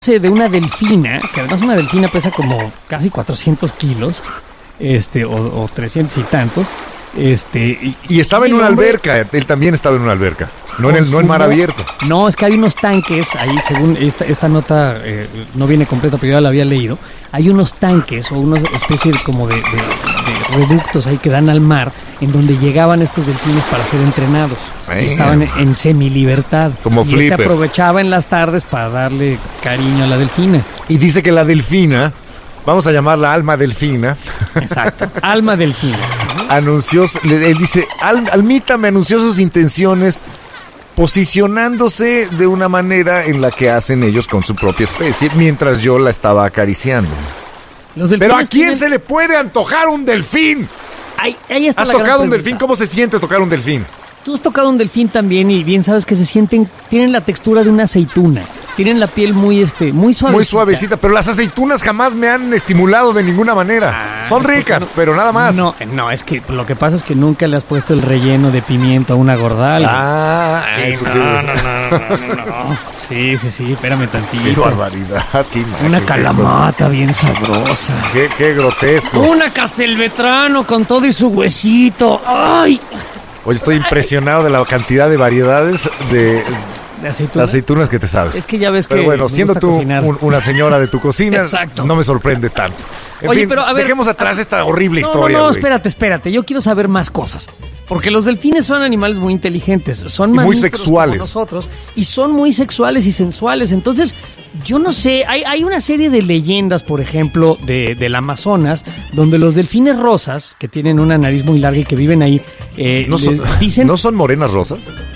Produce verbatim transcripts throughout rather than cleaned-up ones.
de una delfina, que además una delfina pesa como casi cuatrocientos kilos, este, o, o trescientos y tantos, este... Y, y estaba en una hombre, alberca, él también estaba en una alberca, no en el no en mar abierto. No, es que hay unos tanques, ahí según esta, esta nota eh, no viene completa, pero ya la había leído, hay unos tanques o una especie de, como de, de, de reductos ahí que dan al mar, en donde llegaban estos delfines para ser entrenados. Ay, estaban en, en semilibertad. Como y Flipper. Este aprovechaba en las tardes para darle cariño a la delfina. Y dice que la delfina, vamos a llamarla Alma Delfina. Exacto, Alma Delfina. Anunció, él dice, Al, Almita me anunció sus intenciones posicionándose de una manera en la que hacen ellos con su propia especie, mientras yo la estaba acariciando. Pero ¿a quién tienen... se le puede antojar un delfín? Ahí, ahí está. ¿Has la tocado gran un delfín? ¿Cómo se siente tocar un delfín? Tú has tocado un delfín también y bien sabes que se sienten, tienen la textura de una aceituna, tienen la piel muy este, muy suavecita. Muy suavecita, pero las aceitunas jamás me han estimulado de ninguna manera. Ah, Son ricas, no, pero nada más. No, no, es que lo que pasa es que nunca le has puesto el relleno de pimiento a una gordal. Ah, sí, eso no, sí. No, no, no, no, no, no. Sí, sí, sí, espérame tantito. Qué barbaridad. Qué una qué, calamata qué bien sabrosa. Qué, qué grotesco. Una castelvetrano con todo y su huesito. ¡Ay! Oye, estoy impresionado de la cantidad de variedades de, ¿De aceitunas? aceitunas que te sabes. Es que ya ves pero que bueno, siendo tú un, una señora de tu cocina, exacto, no me sorprende tanto. En Oye, fin, pero a ver, dejemos atrás a, esta horrible no, historia. No, no, güey. espérate, espérate. Yo quiero saber más cosas. Porque los delfines son animales muy inteligentes, son muy sexuales como nosotros y son muy sexuales y sensuales. Entonces, yo no sé, hay, hay una serie de leyendas, por ejemplo, de, del Amazonas, donde los delfines rosas, que tienen una nariz muy larga y que viven ahí, eh, ¿No, son, dicen... ¿No son morenas rosas?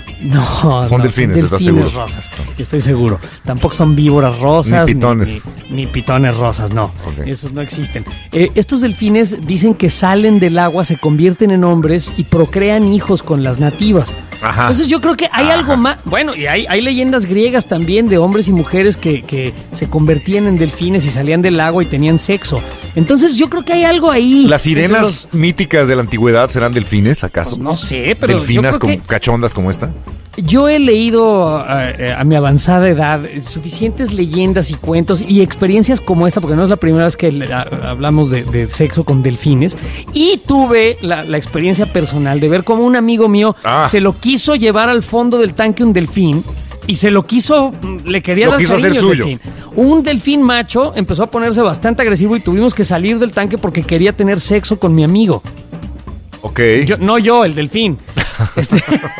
No, son no, delfines, son ¿estás delfines seguro? rosas, estoy seguro. Tampoco son víboras rosas. Ni pitones. Ni, ni, ni pitones rosas, no. Okay. Esos no existen. Eh, estos delfines dicen que salen del agua, se convierten en hombres y procrean hijos con las nativas. Ajá. Entonces yo creo que hay Ajá. algo más. Bueno, y hay, hay leyendas griegas también de hombres y mujeres que, que se convertían en delfines y salían del agua y tenían sexo. Entonces yo creo que hay algo ahí. ¿Las sirenas los... míticas de la antigüedad serán delfines, acaso? Pues no sé, pero ¿Delfinas yo creo con que... cachondas como esta? Yo he leído a, a mi avanzada edad suficientes leyendas y cuentos y experiencias como esta, porque no es la primera vez que a, hablamos de, de sexo con delfines, y tuve la, la experiencia personal de ver cómo un amigo mío ah. se lo quiso llevar al fondo del tanque un delfín y se lo quiso, le quería lo dar quiso cariño hacer al suyo. delfín. Un delfín macho empezó a ponerse bastante agresivo y tuvimos que salir del tanque porque quería tener sexo con mi amigo. Ok. Yo, no yo, el delfín. Este...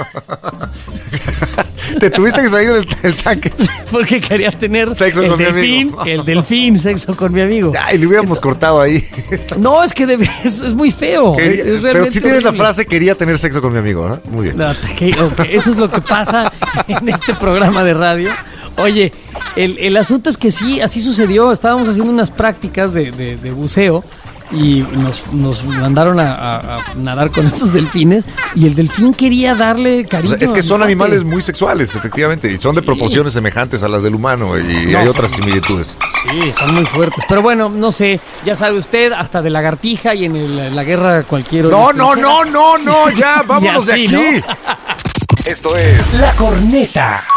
Te tuviste que salir del, del tanque porque quería tener sexo el con delfín, mi amigo. el delfín, sexo con mi amigo. Ay, le hubiéramos cortado ahí. No, es que debe, es, es muy feo. Quería, es pero si tienes horrible. la frase, quería tener sexo con mi amigo, ¿no? Muy bien. No, okay, okay. Eso es lo que pasa en este programa de radio. Oye, el, el asunto es que sí, así sucedió. Estábamos haciendo unas prácticas de, de, de buceo y nos, nos mandaron a, a, a nadar con estos delfines y el delfín quería darle cariño. O sea, es que son a animales muy sexuales, efectivamente, y son de sí. proporciones semejantes a las del humano y no, hay otras son, similitudes. Sí, son muy fuertes. Pero bueno, no sé, ya sabe usted, hasta de lagartija y en el, la guerra cualquier... No, no, no, no, no, ya, vámonos así, de aquí. ¿no? Esto es La Corneta.